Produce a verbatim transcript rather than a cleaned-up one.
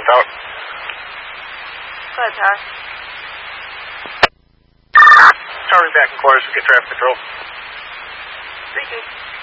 Tower. Go ahead, Tower. Tower back in quarters, get traffic control. Repeat.